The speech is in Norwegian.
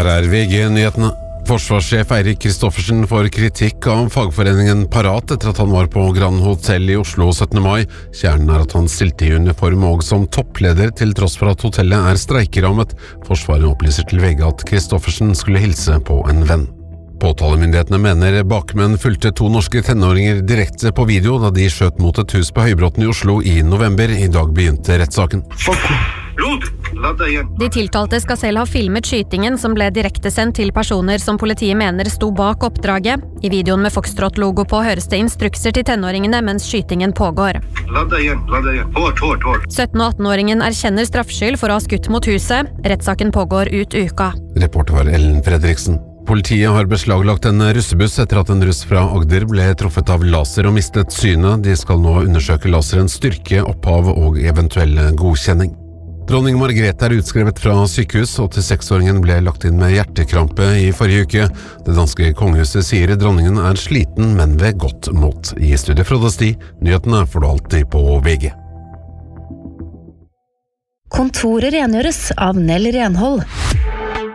Her VG-nyhetene. Forsvarssjef Eirik Kristoffersen får kritikk av fagforeningen Parat etter at han var på Grand Hotel i Oslo 17. mai. Kjernen at han stilte i uniform og som toppleder til tross for at hotellet streikerammet. Forsvaret opplyser til VG at Kristoffersen skulle hilse på en venn. Påtalemyndighetene mener bakmenn fulgte 2 norske tenåringer direkte på video da de skjøt mot et hus på Høybråten i Oslo i november. I dag begynte rettssaken. De tiltalte skal selv ha filmet skytingen som ble direktesendt til personer som politiet mener sto bak oppdraget. I videoen med Foxtrot-logo på høres det instrukser til tenåringene mens skytingen pågår. 17- og 18-åringen erkjenner straffskyld for å ha skutt mot huset. Rettssaken pågår ut uka. Reporter var Ellen Fredriksen. Politiet har beslaglagt en russebuss etter at en russ fra Agder ble truffet av laser og mistet synet. De skal nå undersøke laserens styrke, opphav og eventuelle godkjenning. Dronning Margrethe utskrevet fra sykehus. 86-åringen ble lagt inn med hjertekrampe i forrige uke. Det danske kongehuset sier dronningen sliten, men ved godt mot. I studiet Frode Sti, nyhetene får du alltid på VG. Kontoret rengjøres av Nell Renhold.